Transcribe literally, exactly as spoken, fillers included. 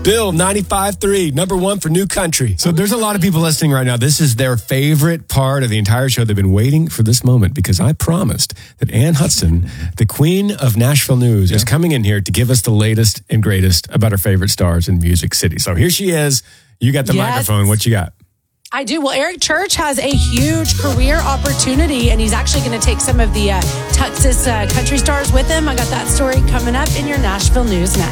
Bill, ninety-five point three, number one for new country. So there's a lot of people listening right now. This is their favorite part of the entire show. They've been waiting for this moment because I promised that Ann Hudson, the queen of Nashville news, yeah. is coming in here to give us the latest and greatest about her favorite stars in Music City. So here she is. You got the yes. microphone. What you got? I do. Well, Eric Church has a huge career opportunity, and he's actually going to take some of the uh, Texas uh, country stars with him. I got that story coming up in your Nashville News next.